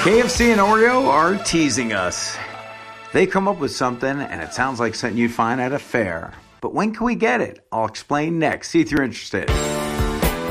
KFC and Oreo are teasing us. They come up with something, and it sounds like something you'd find at a fair. But when can we get it? I'll explain next. See if you're interested.